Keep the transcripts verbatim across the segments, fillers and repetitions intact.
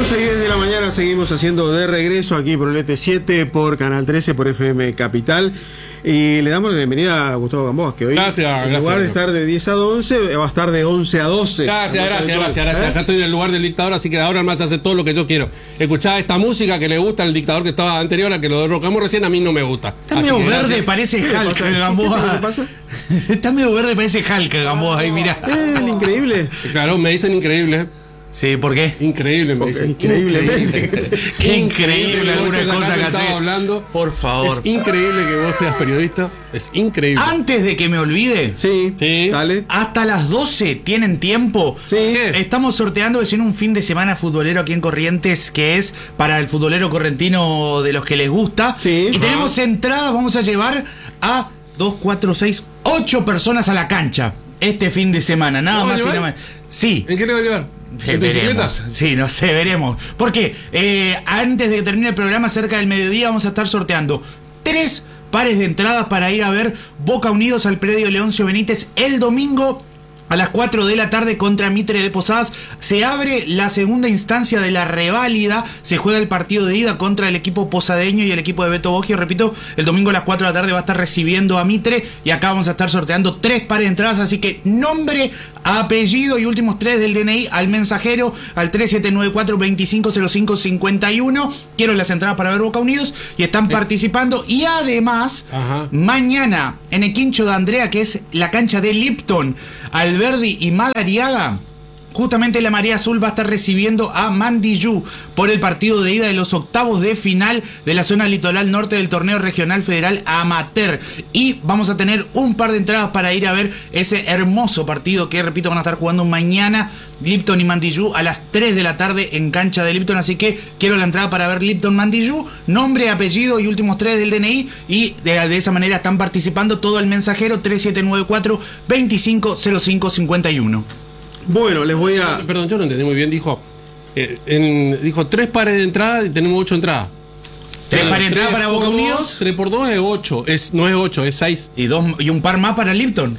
once y diez de la mañana seguimos haciendo De Regreso aquí por el E T siete, por Canal trece, por F M Capital. Y le damos la bienvenida a Gustavo Gamboa, que hoy, gracias, en gracias, lugar de estar de diez a once, va a estar de once a doce. Gracias, gracias, gracias, gracias. Acá estoy en el lugar del dictador, así que ahora más hace todo lo que yo quiero. Escuchar esta música que le gusta al dictador que estaba anterior, a que lo derrocamos recién, a mí no me gusta. Está medio verde, gracias. Parece Hulk, Gamboa. ¿Qué pasa? Está medio verde, parece Hulk, Gamboa, ahí mirá. Eh, el increíble. Claro, me dicen increíble. Sí, ¿por qué? Increíble, me dicen. Increíblemente. Qué increíble alguna cosa que haces. Hablando. Por favor. Es increíble que vos seas periodista. Es increíble. Antes de que me olvide. Sí, sí. Dale. Hasta las doce tienen tiempo. Sí. Estamos sorteando recién un fin de semana futbolero aquí en Corrientes, que es para el futbolero correntino de los que les gusta. Sí. Y tenemos entradas, vamos a llevar a dos, cuatro, seis, ocho personas a la cancha este fin de semana. Nada más y nada más. Sí. ¿En qué le va a llevar? Eh, veremos. Sí, no sé, veremos. Porque eh, antes de que termine el programa, cerca del mediodía, vamos a estar sorteando tres pares de entradas para ir a ver Boca Unidos al predio Leoncio Benítez el domingo a las cuatro de la tarde contra Mitre de Posadas. Se abre la segunda instancia de la reválida. Se juega el partido de ida contra el equipo posadeño y el equipo de Beto Boggio. Repito, el domingo a las cuatro de la tarde va a estar recibiendo a Mitre. Y acá vamos a estar sorteando tres pares de entradas. Así que nombre, apellido y últimos tres del D N I al mensajero al tres siete nueve cuatro, dos cinco cero cinco, cinco uno. Quiero las entradas para ver Boca Unidos. Y están eh. participando. Y además, Ajá. mañana en el Quincho de Andrea, que es la cancha de Lipton, Alberdi y Madariaga, justamente la Marea Azul va a estar recibiendo a Mandillú por el partido de ida de los octavos de final de la zona litoral norte del torneo regional federal amateur. Y vamos a tener un par de entradas para ir a ver ese hermoso partido que, repito, van a estar jugando mañana Lipton y Mandillú a las tres de la tarde en cancha de Lipton. Así que quiero la entrada para ver Lipton Mandillú, nombre, apellido y últimos tres del D N I. Y de, de esa manera están participando todo el mensajero tres siete nueve cuatro, dos cinco cero cinco, cinco uno. Bueno, les voy a... Perdón, yo no entendí muy bien. Dijo eh, en, dijo tres pares de entrada y tenemos ocho entradas. Tres pares de entrada para Boca Unidos. Tres por dos es ocho. Es, no es ocho, es seis. Y, dos, y un par más para Lipton.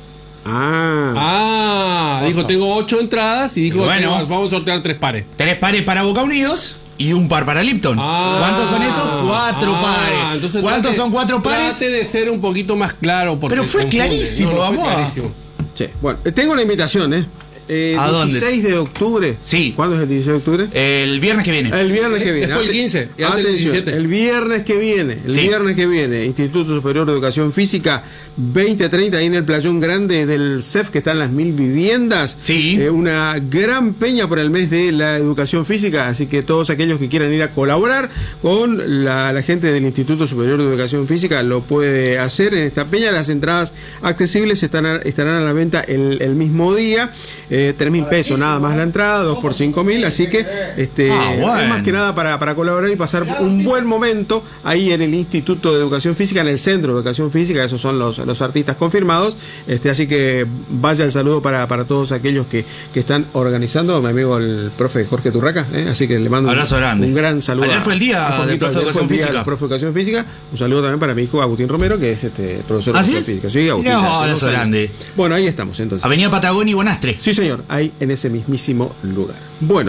Ah. Ah, Ojo. Dijo tengo ocho entradas y dijo bueno, tengo, vamos a sortear tres pares. Tres pares para Boca Unidos y un par para Lipton. Ah, ¿Cuántos son esos? Cuatro ah, pares. Entonces ¿Cuántos trate, son cuatro pares? Trate de ser un poquito más claro. Porque Pero fue confunde. clarísimo, no, no, vamos. Fue clarísimo. Sí. Bueno, tengo una invitación, ¿eh? Eh, ¿A dieciséis dónde? de octubre. Sí. ¿Cuándo es el dieciséis de octubre? El viernes que viene. El viernes que viene. Después el quince. Y antes el Atención, diecisiete. el viernes que viene. El sí. viernes que viene. Instituto Superior de Educación Física veinte treinta, ahí en el playón grande del C E F, que está en las mil viviendas. Sí. Eh, una gran peña por el mes de la educación física. Así que todos aquellos que quieran ir a colaborar con la, la gente del Instituto Superior de Educación Física lo puede hacer en esta peña. Las entradas accesibles están a, estarán a la venta el, el mismo día. Eh, tres mil pesos nada más la entrada, dos por cinco mil, así que este ah, bueno. es más que nada para, para colaborar y pasar un buen momento ahí en el Instituto de Educación Física, en el Centro de Educación Física. Esos son los, los artistas confirmados, este así que vaya el saludo para, para todos aquellos que, que están organizando, mi amigo el profe Jorge Turraca, ¿eh? Así que le mando un, un gran saludo. Ayer fue el día del profe de Educación Física. Profe de Educación Física, un saludo también para mi hijo Agustín Romero, que es este profesor de ¿Ah, Educación sí? Física. Sí, Agustín. No, abrazo grande. Bueno, ahí estamos entonces. Avenida Patagonia y Bonastre. Sí, señor, ahí en ese mismísimo lugar. Bueno.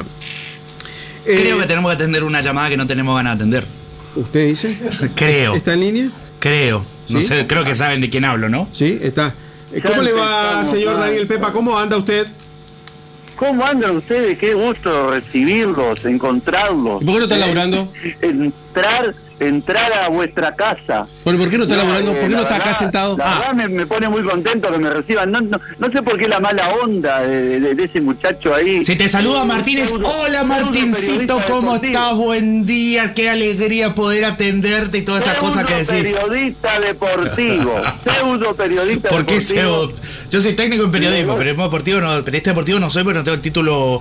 Creo eh, que tenemos que atender una llamada que no tenemos ganas de atender. ¿Usted dice? Creo. ¿Está en línea? Creo. No ¿Sí? sé, creo que saben de quién hablo, ¿no? Sí, está. ¿Cómo le va, señor Daniel Pepa? ¿Cómo anda usted? ¿Cómo andan ustedes? Qué gusto recibirlos, encontrarlos. ¿Y por qué no está laburando? Entrar, entrar a vuestra casa. Bueno, ¿por qué no está No, laburando? ¿Por qué eh, no la está acá verdad- sentado? La Ah, verdad me, me pone muy contento que me reciban. No, no, no sé por qué la mala onda de, de- de ese muchacho ahí. Si te saluda Martínez. Pseudo- Hola pseudo Martincito, periodista ¿cómo deportivo. estás? Buen día, qué alegría poder atenderte y todas esas Pseudo cosas que decís. periodista deportivo. Pseudo periodista ¿Por qué deportivo. pseudo? Yo soy técnico en periodismo, No, no. periodismo deportivo no, periodista deportivo no soy, pero no tengo el título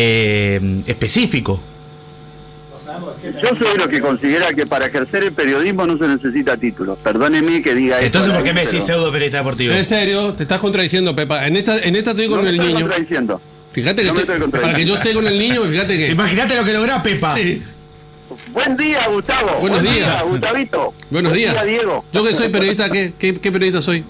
eh, específico. Yo soy lo que considera que para ejercer el periodismo no se necesita título. Perdóneme que diga eso. Entonces, ¿por qué me pero- decís pseudo periodista deportivo? en serio, te estás contradiciendo, Pepa. En esta, en esta estoy con No me el estoy niño. contradiciendo. Fíjate que No me estoy- estoy para que contradiciendo. yo esté con el niño, fíjate que. Imagínate lo que lográs, Pepa. Sí. Buen día, Gustavo. Buenos Buen días. día, Gustavito. Buenos Buen días. día, Diego. Yo que soy periodista, ¿qué, qué, qué periodista soy?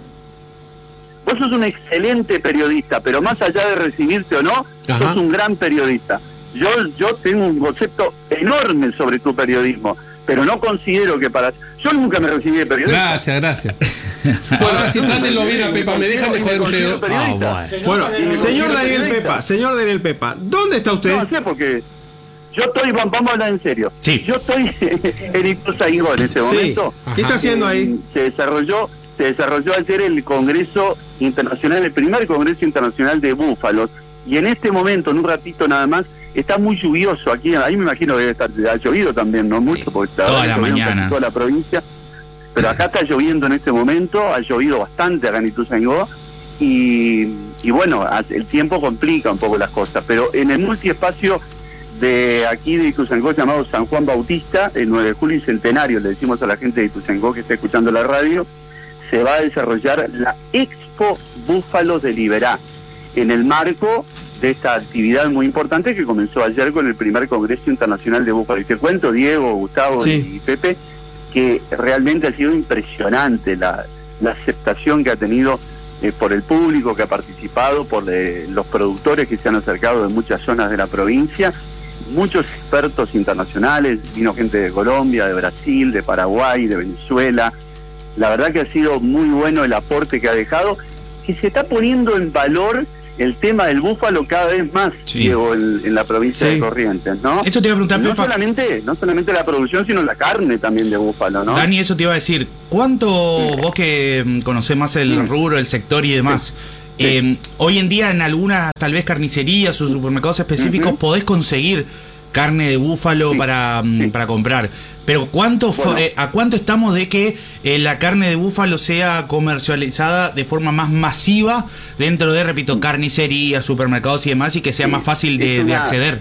Vos sos un excelente periodista, pero más allá de recibirte o no, Ajá. sos un gran periodista. yo, yo tengo un concepto enorme sobre tu periodismo, pero no considero que para... Yo nunca me recibí de periodista. Gracias, gracias. Bueno, ahora sí, trátenlo bien a Pepa, me dejan de joder ustedes. Ah, Bueno, señor Daniel Pepa, señor Daniel Pepa, ¿dónde está usted? No sé, porque yo estoy, vamos a hablar en serio. Sí. Yo estoy en Ituzaingó en ese Sí. momento. ¿Qué está haciendo ahí? Se desarrolló, se desarrolló ayer el Congreso Internacional, el primer Congreso Internacional de Búfalos, y en este momento, en un ratito nada más, está muy lluvioso aquí, ahí me imagino que debe estar, ha llovido también, no mucho, porque está Toda la lloviendo en mañana. casi toda la provincia, pero acá está lloviendo en este momento, ha llovido bastante acá en Ituzaingó, y, y bueno, el tiempo complica un poco las cosas, pero en el multiespacio de aquí de Ituzaingó llamado San Juan Bautista, el nueve de julio y centenario, le decimos a la gente de Ituzaingó que está escuchando la radio, se va a desarrollar la Expo Búfalos de Liberá, en el marco de esta actividad muy importante que comenzó ayer con el primer Congreso Internacional de Búfalos. Y te cuento, Diego, Gustavo Sí. y Pepe, que realmente ha sido impresionante la, la aceptación que ha tenido eh, por el público que ha participado, por eh, los productores que se han acercado de muchas zonas de la provincia, muchos expertos internacionales, vino gente de Colombia, de Brasil, de Paraguay, de Venezuela. La verdad que ha sido muy bueno el aporte que ha dejado, que se está poniendo en valor el tema del búfalo cada vez más, Sí. Diego, en, en la provincia Sí. de Corrientes, ¿no? Eso te iba a preguntar, no Pepa. solamente, no solamente la producción, sino la carne también de búfalo, ¿no? Dani, eso te iba a decir. ¿Cuánto vos que mm, conocés más el Sí. rubro, el sector y demás, Sí. eh, hoy en día en algunas tal vez carnicerías o supermercados específicos Ujú. podés conseguir carne de búfalo Sí. para, mm, Sí. para comprar? Pero ¿cuánto fue- Bueno. eh, ¿a cuánto estamos de que eh, la carne de búfalo sea comercializada de forma más masiva dentro de, repito, carnicerías, supermercados y demás, y que sea Sí. más fácil Es de, de una- acceder?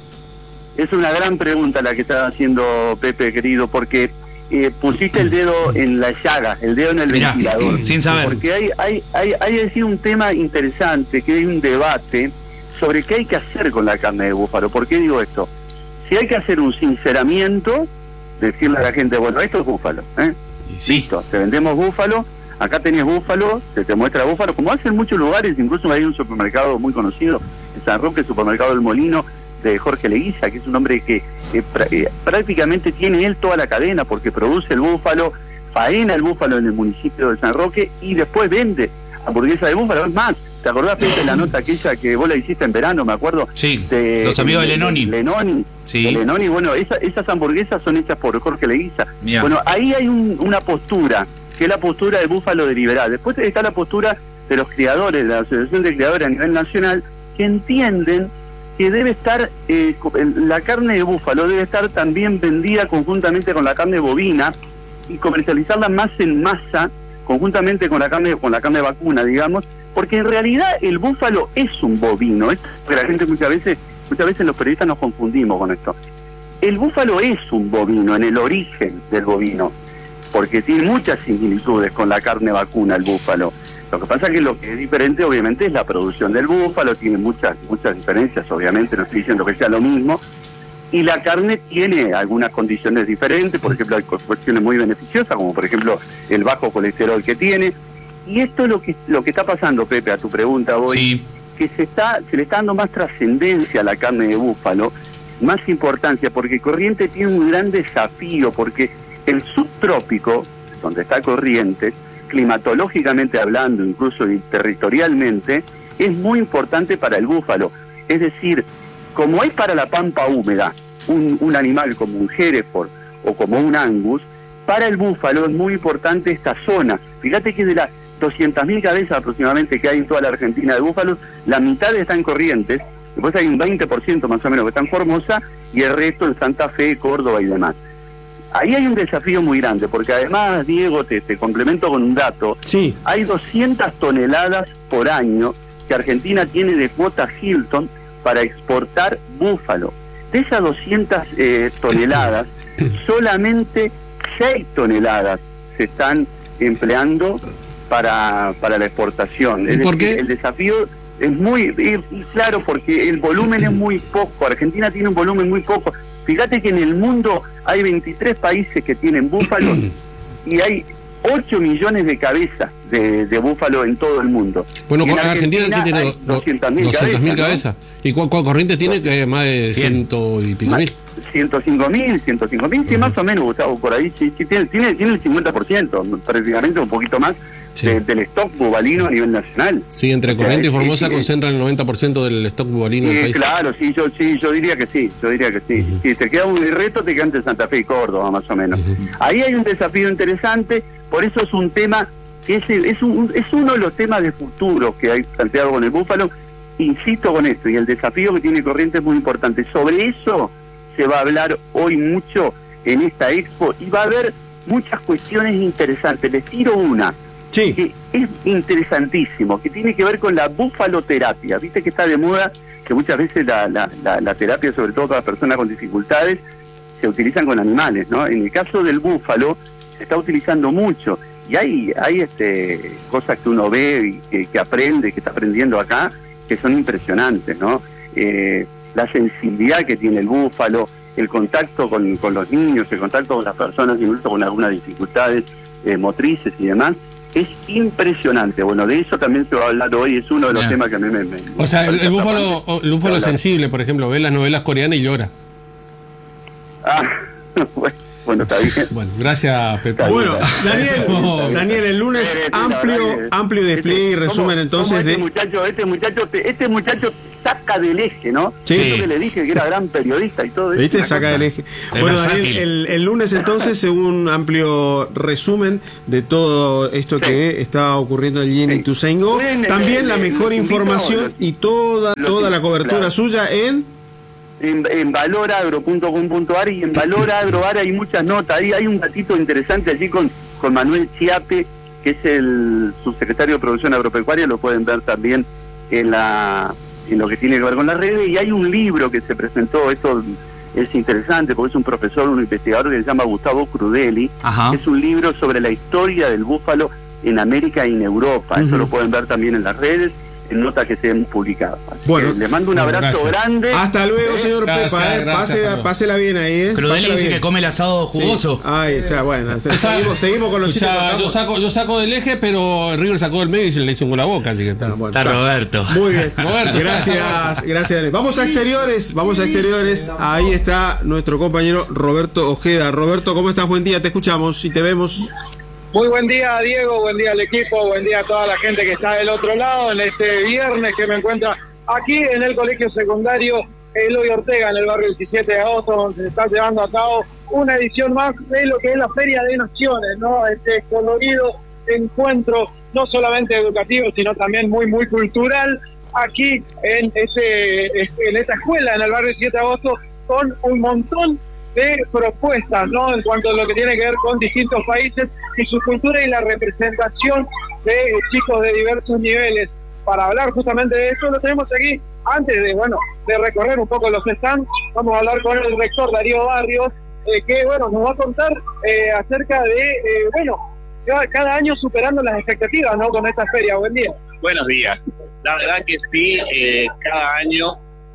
Es una gran pregunta la que está haciendo Pepe, querido, porque eh, pusiste el dedo en la llaga, el dedo en el Mirá, ventilador. sin saber. Porque hay, hay, hay, hay decir un tema interesante, que hay un debate sobre qué hay que hacer con la carne de búfalo. ¿Por qué digo esto? Si hay que hacer un sinceramiento, decirle a la gente, bueno, esto es búfalo, ¿eh? Y sí. Listo, te vendemos búfalo, acá tenés búfalo, se te muestra búfalo, como hacen muchos lugares, incluso hay un supermercado muy conocido en San Roque, el supermercado del Molino, de Jorge Leguiza, que es un hombre que eh, pr- eh, prácticamente tiene él toda la cadena, porque produce el búfalo, faena el búfalo en el municipio de San Roque y después vende hamburguesa de búfalo. Es más, ¿te acordás, Pepe, de la nota aquella que vos la hiciste en verano, me acuerdo? Sí, De- los amigos de Lenoni. Lenoni. Sí. De Lenoni, bueno, esa- esas hamburguesas son hechas por Jorge Leguiza. Mirá. Bueno, ahí hay un- una postura, que es la postura del búfalo de Liberá. Después está la postura de los criadores, de la Asociación de Criadores a nivel nacional, que entienden que debe estar, eh, co- el- la carne de búfalo debe estar también vendida conjuntamente con la carne bovina y comercializarla más en masa, conjuntamente con la carne con la carne vacuna, digamos, porque en realidad el búfalo es un bovino. Esto es que la gente muchas veces, muchas veces los periodistas nos confundimos con esto. El búfalo es un bovino en el origen del bovino, porque tiene muchas similitudes con la carne vacuna, el búfalo. Lo que pasa es que lo que es diferente, obviamente, es la producción del búfalo, tiene muchas muchas diferencias, obviamente, no estoy diciendo que sea lo mismo, y la carne tiene algunas condiciones diferentes, por ejemplo, hay cu- cuestiones muy beneficiosas, como por ejemplo el bajo colesterol que tiene, y esto es lo que lo que está pasando, Pepe, a tu pregunta hoy, Sí. que se está se le está dando más trascendencia a la carne de búfalo, más importancia, porque Corrientes tiene un gran desafío, porque el subtrópico, donde está Corrientes, climatológicamente hablando, incluso y territorialmente, es muy importante para el búfalo. Es decir, como es para la pampa húmeda, un, un animal como un Hereford o como un Angus, para el búfalo es muy importante esta zona. Fíjate que de las doscientas mil cabezas aproximadamente que hay en toda la Argentina de búfalos, la mitad está en Corrientes, después hay un veinte por ciento más o menos que está en Formosa y el resto en Santa Fe, Córdoba y demás. Ahí hay un desafío muy grande, porque además, Diego, te, te complemento con un dato, Sí. hay doscientas toneladas por año que Argentina tiene de cuota Hilton para exportar búfalo. De esas doscientas eh, toneladas, solamente seis toneladas se están empleando para, para la exportación. ¿Y Es por decir, qué? el desafío es muy es- claro, porque el volumen es muy poco. Argentina tiene un volumen muy poco. Fíjate que en el mundo hay veintitrés países que tienen búfalos y hay ocho millones de cabezas de, de búfalo en todo el mundo. Bueno, Y en Argentina, Argentina tiene hay doscientas mil doscientas mil cabezas, cabezas. ¿Y cuál, cuál Corrientes tiene? Que más de ciento y pico Más- mil. ciento cinco mil, ciento cinco mil, sí, Ajá. más o menos, Gustavo, por ahí, sí, sí, tiene, tiene, tiene el cincuenta por ciento, prácticamente un poquito más, Sí. de- del stock bubalino a nivel nacional. Sí, entre O sea, Corrientes y sí, Formosa sí, concentran el noventa por ciento del stock bubalino del Sí, país. claro, sí, yo sí, yo diría que sí, yo diría que sí. Ujú. Si te queda un reto, te queda entre Santa Fe y Córdoba, más o menos. Ujú. Ahí hay un desafío interesante, por eso es un tema, que es, es, un, es uno de los temas de futuro que hay planteado con el búfalo. Insisto con esto, y el desafío que tiene Corrientes es muy importante. Sobre eso se va a hablar hoy mucho en esta expo, y va a haber muchas cuestiones interesantes. Les tiro una. Sí. Que es interesantísimo, que tiene que ver con la bufaloterapia. Viste que está de moda, que muchas veces la, la, la, la terapia, sobre todo para personas con dificultades, se utilizan con animales, ¿no? En el caso del búfalo se está utilizando mucho, y hay hay este cosas que uno ve y que, que aprende, que está aprendiendo acá, que son impresionantes, ¿no? Eh, la sensibilidad que tiene el búfalo, el contacto con, con los niños, el contacto con las personas, incluso con algunas dificultades eh, motrices y demás, es impresionante. Bueno, de eso también se va a hablar hoy, es uno de los Bien. temas que a mí me... me O sea, el, el búfalo, el búfalo es Hablar. sensible, por ejemplo, ve las novelas coreanas y llora. Ah, bueno, bueno, está bien. Bueno, gracias, Pepe. Está bien. Bueno, Daniel, No. Daniel, el lunes Sí, sí, la amplio, verdad que- amplio despliegue y Este, resumen ¿cómo- entonces cómo este de... muchacho, este muchacho, te- este muchacho saca del eje, ¿no? Sí. Eso que le dije que era gran periodista y todo eso. ¿Viste? una Saca cosa. del eje. Es Bueno, versátil. Daniel, el, el lunes entonces, un amplio resumen de todo esto Sí. que está ocurriendo allí en Sí. Ituzaingó. Pueden, También eh, la eh, mejor los invito, información los- y toda, los- toda la cobertura claro. suya en... En, en valoragro punto com punto ar, y en Valoragro ahora hay muchas notas. Ahí hay un gatito interesante allí con, con Manuel Chiape, que es el subsecretario de Producción Agropecuaria, lo pueden ver también en la en lo que tiene que ver con las redes. Y hay un libro que se presentó, esto es interesante porque es un profesor, un investigador que se llama Gustavo Crudeli. Ajá. Es un libro sobre la historia del búfalo en América y en Europa. Eso Ujú. lo pueden ver también en las redes, en notas que se han publicado. Así Bueno, que le mando un bueno, abrazo gracias. grande. Hasta luego, señor Gracias, Pepa. eh. gracias, Pase- hasta luego. pásela bien ahí. ¿eh? Crudeli Pásela dice bien. que come el asado jugoso. Sí. Ahí está, bueno. se- Esa- Seguimos, seguimos con los Escuchá, chistes. yo contamos. saco, yo saco del eje, pero River sacó del medio y se le hizo con la boca, así que está. Ah, bueno, Está está. Roberto. Muy bien. Roberto. Gracias, gracias, Daniel. Vamos a exteriores, vamos a exteriores. Ahí está nuestro compañero Roberto Ojeda. Roberto, ¿cómo estás? Buen día, te escuchamos y te vemos. Muy buen día, Diego, buen día al equipo, buen día a toda la gente que está del otro lado en este viernes que me encuentro aquí en el Colegio Secundario Eloy Ortega, en el barrio diecisiete de agosto, donde se está llevando a cabo una edición más de lo que es la Feria de Naciones, ¿no? Este colorido encuentro, no solamente educativo, sino también muy, muy cultural, aquí en, ese, en esta escuela, en el barrio diecisiete de agosto, con un montón de propuestas, ¿no? En cuanto a lo que tiene que ver con distintos países y su cultura y la representación de eh, chicos de diversos niveles. Para hablar justamente de eso, lo tenemos aquí. Antes de, bueno, de recorrer un poco los stands, vamos a hablar con el rector Darío Barrios, eh, que, bueno, nos va a contar eh, acerca de, eh, bueno, cada, cada año superando las expectativas, ¿no? Con esta feria. Buen día. Buenos días. La verdad que sí, eh, cada año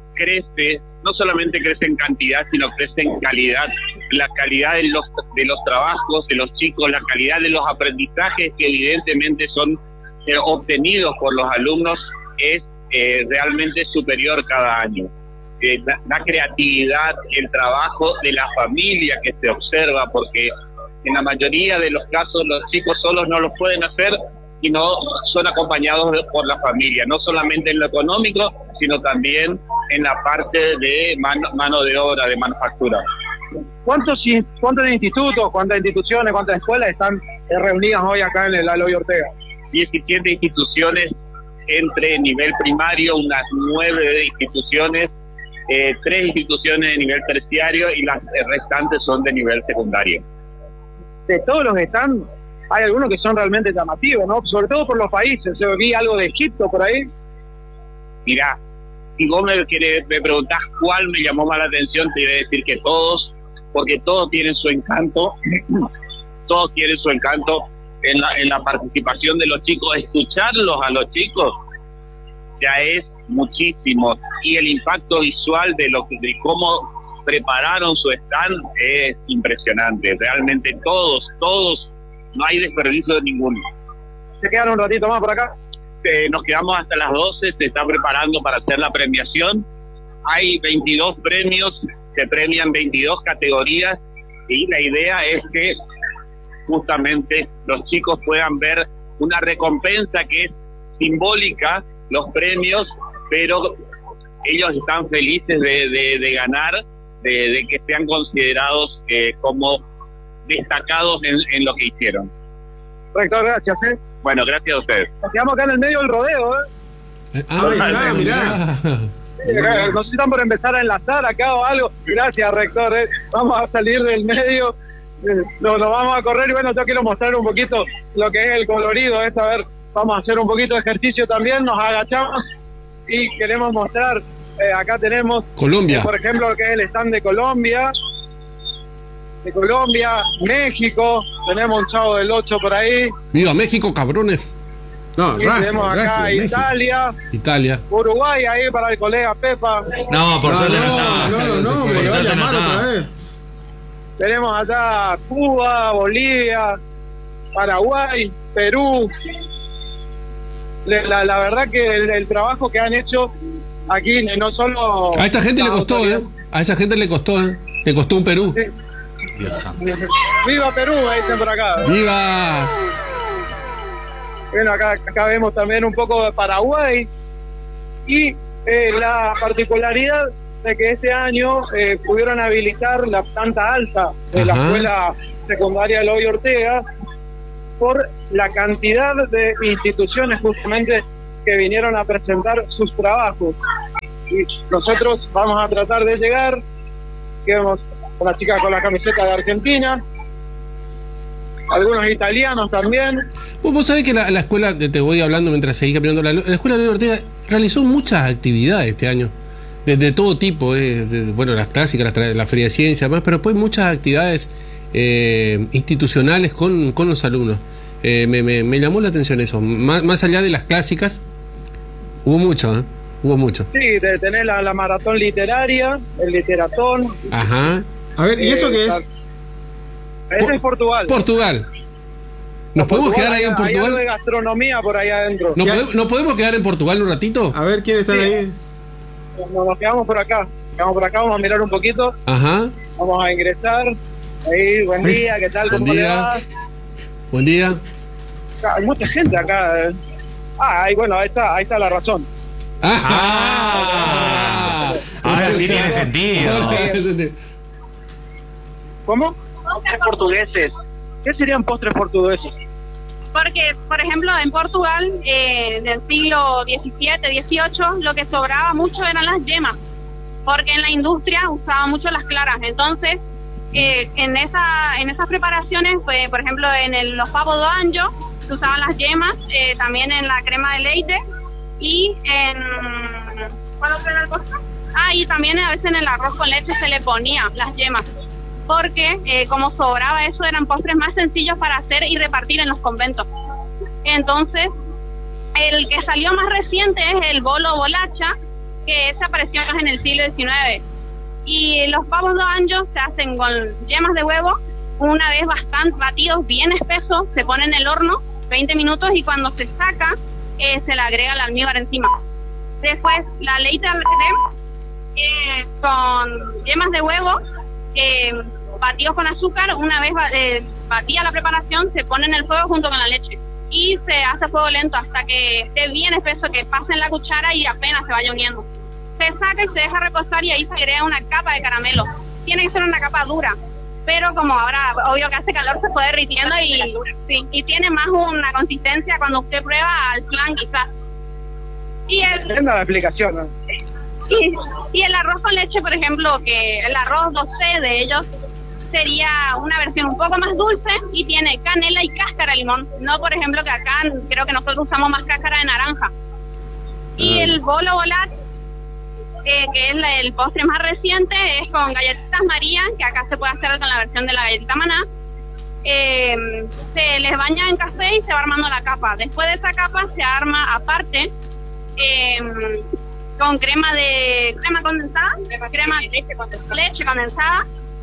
crece, no solamente crece en cantidad, sino crece en calidad. La calidad de los, de los trabajos de los chicos, la calidad de los aprendizajes que evidentemente son eh, obtenidos por los alumnos es eh, realmente superior cada año. Eh, la, la creatividad, el trabajo de la familia que se observa, porque en la mayoría de los casos los chicos solos no los pueden hacer y no son acompañados de, por la familia, no solamente en lo económico, sino también en la parte de mano, mano de obra, de manufactura. ¿Cuántos, in- ¿Cuántos institutos, cuántas instituciones, cuántas escuelas están eh, reunidas hoy acá en el Eloy Ortega? diecisiete instituciones entre nivel primario, unas nueve instituciones, eh, tres instituciones de nivel terciario y las restantes son de nivel secundario. De todos los que están, hay algunos que son realmente llamativos, ¿no? Sobre todo por los países. Yo vi algo de Egipto por ahí. Mirá, si vos me, querés, me preguntás cuál me llamó más la atención, te voy a decir que todos, porque todos tienen su encanto, todos tienen su encanto en la, en la participación de los chicos, escucharlos a los chicos ya es muchísimo, y el impacto visual de lo que, de cómo prepararon su stand es impresionante. Realmente todos, todos no hay desperdicio de ninguno. ¿Se quedan un ratito más por acá? Eh, nos quedamos hasta las doce, se está preparando para hacer la premiación. Hay veintidós premios, se premian veintidós categorías y la idea es que justamente los chicos puedan ver una recompensa que es simbólica, los premios, pero ellos están felices de, de, de ganar, de, de que sean considerados eh, como destacados en, en lo que hicieron. Rector, gracias, ¿eh? Bueno, gracias a ustedes. Nos quedamos acá en el medio del rodeo, ¿eh? Eh, Ahí está, mirá. Sí, acá, no sé si están por empezar a enlazar acá o algo. Gracias, rector, ¿eh? Vamos a salir del medio, eh, nos, nos vamos a correr y bueno, yo quiero mostrar un poquito lo que es el colorido, es a ver, vamos a hacer un poquito de ejercicio también, nos agachamos y queremos mostrar, eh, acá tenemos Colombia. eh, por ejemplo, lo que es el stand de Colombia, de Colombia, México, tenemos un Chavo del ocho por ahí, Viva México, cabrones. No, y raje, tenemos acá raje, México. Italia, Italia. Uruguay ahí para el colega Pepa, No, por No, suerte no, no, estaba. no, no, no, Por porque va a suerte no llamar estaba. otra vez. tenemos acá Cuba, Bolivia, Paraguay, Perú. La, la, la verdad que el, el trabajo que han hecho aquí no solo... A esta gente le las costó, ¿eh? autoridades- A esa gente le costó, ¿eh? Le costó un Perú. Sí. Dios santo. ¡Viva Perú! Ahí dicen por acá. ¡Viva! Bueno, acá, acá vemos también un poco de Paraguay. Y eh, la particularidad de que este año eh, pudieron habilitar la planta alta de la Ajá. escuela secundaria Eloy Ortega por la cantidad de instituciones justamente que vinieron a presentar sus trabajos. Y nosotros vamos a tratar de llegar, que vemos una chica con la camiseta de Argentina, algunos italianos también. Vos, vos sabés que la, la escuela, te te voy hablando mientras seguís caminando, la, la escuela Eloy Ortega realizó muchas actividades este año, de, de todo tipo, eh, de- bueno, las clásicas, las tra- la feria de ciencia, más, pero después muchas actividades eh, institucionales con, con los alumnos. Eh, me, me, me llamó la atención eso, más, más allá de las clásicas, hubo mucho, ¿eh? Hubo mucho. Sí, de tener la, la maratón literaria, el literatón. Ajá. A ver, ¿y eso qué es? Ese es Portugal. Portugal. ¿Nos podemos quedar ahí en Hay algo de Portugal? gastronomía por ahí adentro. ¿No ¿Qué? podemos, ¿no podemos quedar en Portugal un ratito? A ver, ¿quiénes están Sí. ahí? Nos, nos quedamos por acá. Quedamos por acá, vamos a mirar un poquito. Ajá. Vamos a ingresar. Ahí, buen día, ¿qué tal? Buen ¿Cómo le día. va? Buen día. Acá hay mucha gente acá. eh. Ah, ahí, bueno, ahí está, ahí está la razón. Ah, Ahora sí tiene sentido. ¿Cómo? Postres portugueses. ¿Qué serían postres portugueses? Porque, por ejemplo, en Portugal, eh, del siglo diecisiete, dieciocho, lo que sobraba mucho eran las yemas, porque en la industria usaban mucho las claras. Entonces, eh, en esa en esas preparaciones, pues, por ejemplo, en el, los pavos do anjo, se usaban las yemas, eh, también en la crema de leite, y en... ¿Cuál otra era el postre? Ah, y también a veces en el arroz con leche se le ponía las yemas, porque eh, como sobraba eso, eran postres más sencillos para hacer y repartir en los conventos. Entonces, el que salió más reciente es el bolo bolacha, que ese apareció en el siglo diecinueve. Y los pavos do anjo se hacen con yemas de huevo, una vez bastante batidos, bien espesos, se pone en el horno veinte minutos y cuando se saca, eh, se le agrega el almíbar encima. Después, la leite al creme, eh, con yemas de huevo, eh, batidos con azúcar. Una vez eh, batida la preparación, se pone en el fuego junto con la leche y se hace a fuego lento hasta que esté bien espeso, que pase en la cuchara y apenas se vaya uniendo. Se saca y se deja reposar y ahí se agrega una capa de caramelo. Tiene que ser una capa dura, pero como ahora obvio que hace calor, se fue derritiendo y, sí, y tiene más una consistencia cuando usted prueba al flan quizás. Y el, Tremenda la explicación, ¿no? y, y el arroz con leche, por ejemplo, que el arroz doce de ellos sería una versión un poco más dulce y tiene canela y cáscara de limón. No, por ejemplo, que acá creo que nosotros usamos más cáscara de naranja. Y el bolo bolat, eh, que es la, el postre más reciente, es con galletitas María, que acá se puede hacer con la versión de la galletita maná. Eh, se les baña en café y se va armando la capa. Después de esa capa se arma aparte eh, con crema de crema condensada, crema de leche condensada, leche condensada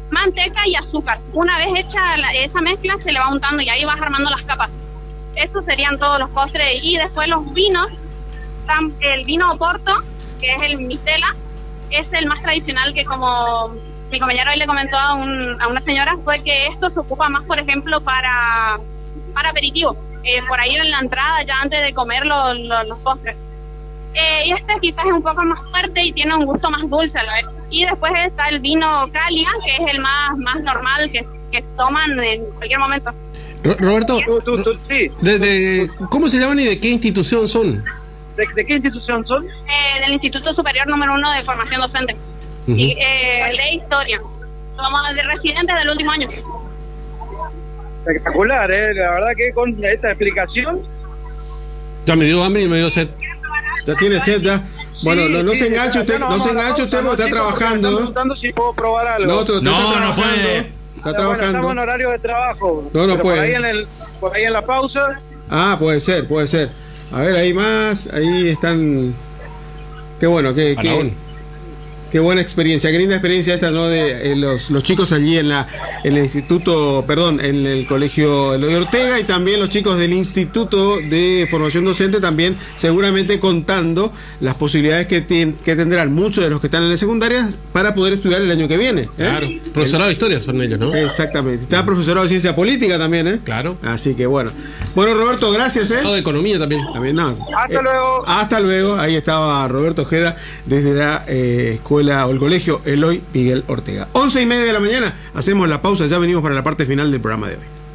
manteca y azúcar. Una vez hecha la, esa mezcla, se le va untando y ahí vas armando las capas. Estos serían todos los postres. Y después los vinos, el vino Oporto, que es el Mistela, es el más tradicional, que como mi compañero ahí le comentó a, un, a una señora, fue que esto se ocupa más, por ejemplo, para, para aperitivo, eh, por ahí en la entrada, ya antes de comer los, los, los postres. Eh, y este quizás es un poco más fuerte y tiene un gusto más dulce a la vez. Y después está el vino Calia, que es el más, más normal que, que toman en cualquier momento. Ro- Roberto, Tú, tú, tú, sí. de, de, ¿cómo se llaman y de qué institución son? ¿De, de qué institución son? Eh, del Instituto Superior número uno de Formación Docente. Uh-huh. Y, eh, de Historia. Somos de residentes del último año. Espectacular, ¿eh? La verdad que con esta explicación... Ya me dio hambre y me dio sed. Ya tiene sed, ya. Bueno, Sí, no, no sí, se enganche ya usted, nos no se vamos a la enganche usted pausa, porque está ¿no, chicos? Porque me están trabajando. preguntando si puedo probar algo. No, usted usted No, está no trabajando. puede. Está Bueno, estamos en trabajando. horario de trabajo. No, no pero puede. Por ahí, en el, por ahí en la pausa... Ah, puede ser, puede ser. A ver, hay más, ahí están. Qué bueno, qué, qué, Faraón. qué buena experiencia, qué linda experiencia esta, ¿no? De eh, los, los chicos allí en la en el instituto, perdón, en el colegio Eloy Ortega, y también los chicos del Instituto de Formación Docente, también seguramente contando las posibilidades que, ten- que tendrán muchos de los que están en la secundaria para poder estudiar el año que viene. ¿eh? Claro. Profesorado de historia son ellos, ¿no? Exactamente. Está profesorado de ciencia política también, ¿eh? Claro. Así que bueno. Bueno, Roberto, gracias, ¿eh? Profesorado de economía también. También no. Hasta luego. Hasta luego. Ahí estaba Roberto Ojeda desde la eh, escuela o el colegio Eloy Miguel Ortega. Once y media de la mañana. Hacemos la pausa. Ya venimos para la parte final del programa de hoy.